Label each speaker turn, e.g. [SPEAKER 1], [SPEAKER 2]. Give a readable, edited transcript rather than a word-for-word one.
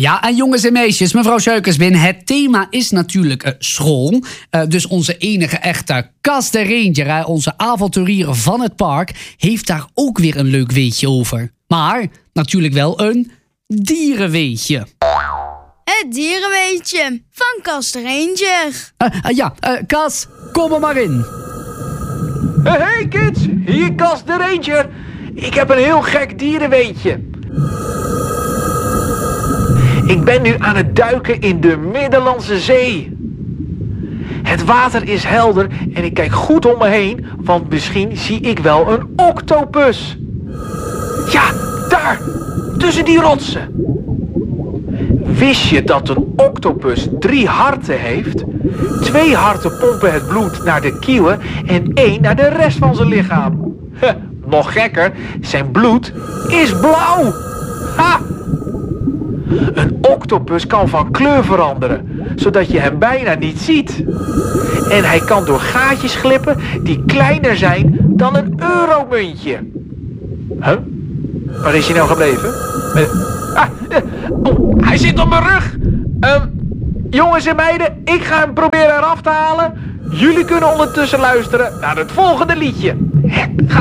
[SPEAKER 1] Ja, en jongens en meisjes, mevrouw Suikersbin, het thema is natuurlijk school. Dus onze enige echte Cas de Ranger, onze avonturier van het park, heeft daar ook weer een leuk weetje over. Maar natuurlijk wel een dierenweetje.
[SPEAKER 2] Het dierenweetje van Cas de Ranger.
[SPEAKER 1] Cas, kom er maar in.
[SPEAKER 3] Hey kids, hier Cas de Ranger. Ik heb een heel gek dierenweetje. Ik ben nu aan het duiken in de Middellandse Zee. Het water is helder en ik kijk goed om me heen, want misschien zie ik wel een octopus. Ja, daar, tussen die rotsen. Wist je dat een octopus 3 harten heeft? 2 harten pompen het bloed naar de kieuwen en 1 naar de rest van zijn lichaam. Nog gekker, zijn bloed is blauw. Ha! Een octopus kan van kleur veranderen, zodat je hem bijna niet ziet. En hij kan door gaatjes glippen die kleiner zijn dan een euromuntje. Huh? Waar is hij nou gebleven? Hij zit op mijn rug. Jongens en meiden, ik ga hem proberen eraf te halen. Jullie kunnen ondertussen luisteren naar het volgende liedje. Ga